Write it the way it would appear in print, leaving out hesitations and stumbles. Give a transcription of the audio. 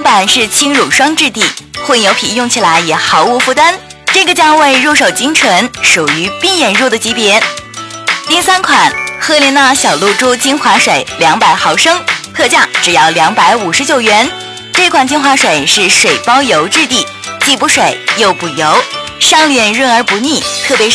版是轻乳霜质地，混油皮用起来也毫无负担，这个价位入手精纯，属于闭眼入的级别。第3款赫莲娜小露珠精华水200毫升，特价只要259元。这款精华水是水包油质地，既不水又不油，上脸润而不腻，特别是